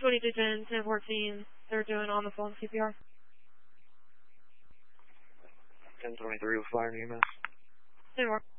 2210, 1014, they're doing on the phone CPR. 1023 with fire and EMS. 10 more.